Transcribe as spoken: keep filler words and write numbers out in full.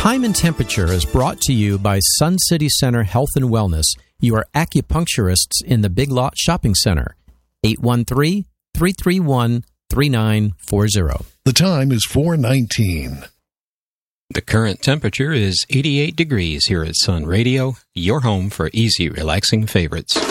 Time and Temperature is brought to you by Sun City Center Health and Wellness, your acupuncturists in the Big Lot Shopping Center. eight one three, three three one, three nine four zero. The time is four nineteen. The current temperature is eighty-eight degrees here at Sun Radio, your home for easy, relaxing favorites.